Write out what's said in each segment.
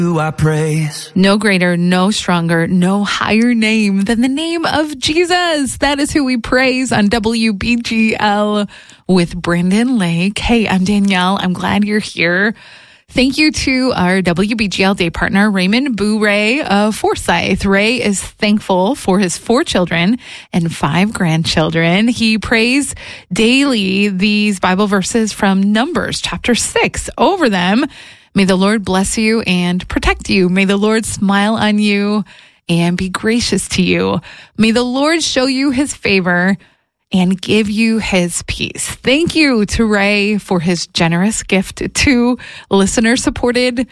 Who I praise. No greater, no stronger, no higher name than the name of Jesus. That is who we praise on WBGL with Brandon Lake. Hey, I'm Danielle. I'm glad you're here. Thank you to our WBGL day partner, Raymond Boo-Ray of Forsyth. Ray is thankful for his 4 children and 5 grandchildren. He prays daily these Bible verses from Numbers chapter 6 over them. May the Lord bless you and protect you. May the Lord smile on you and be gracious to you. May the Lord show you his favor and give you his peace. Thank you to Ray for his generous gift to listener-supported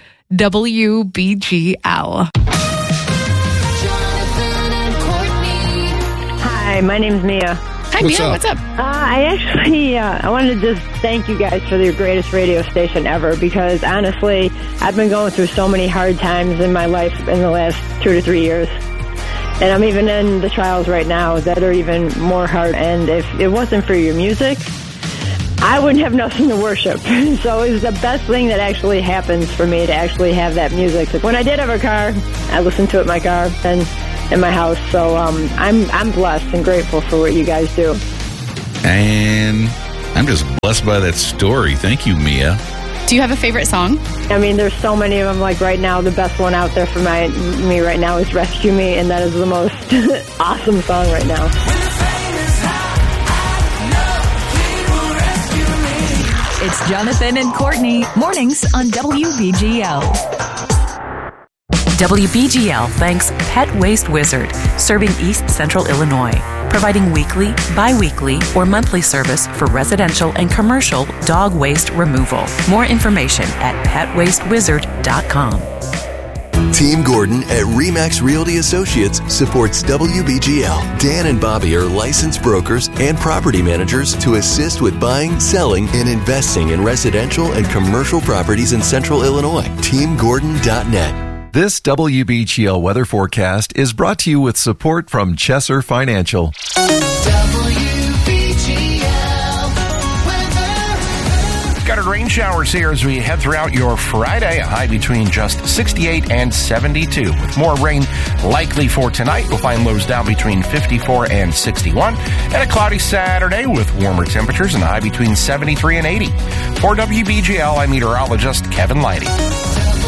WBGL. Hi, my name's Mia. Hi, Mia. What's up? I wanted to just thank you guys for your greatest radio station ever, because honestly, I've been going through so many hard times in my life in the last 2 to 3 years. And I'm even in the trials right now that are even more hard. And if it wasn't for your music, I wouldn't have nothing to worship. So it was the best thing that actually happens for me to actually have that music. When I did have a car, I listened to it in my car and in my house. So I'm blessed and grateful for what you guys do. And I'm just blessed by that story. Thank you, Mia. Do you have a favorite song? I mean, there's so many of them. Like right now, the best one out there for me right now is Rescue Me, and that is the most awesome song right now. It's Jonathan and Courtney, mornings on WBGL. WBGL thanks Pet Waste Wizard, serving East Central Illinois, providing weekly, bi-weekly, or monthly service for residential and commercial dog waste removal. More information at petwastewizard.com. Team Gordon at RE/MAX Realty Associates supports WBGL. Dan and Bobby are licensed brokers and property managers to assist with buying, selling, and investing in residential and commercial properties in Central Illinois. TeamGordon.net. This WBGL weather forecast is brought to you with support from Chesser Financial. Scattered rain showers here as we head throughout your Friday, a high between just 68 and 72. With more rain likely for tonight, we'll find lows down between 54 and 61. And a cloudy Saturday with warmer temperatures and a high between 73 and 80. For WBGL, I'm meteorologist Kevin Leidy.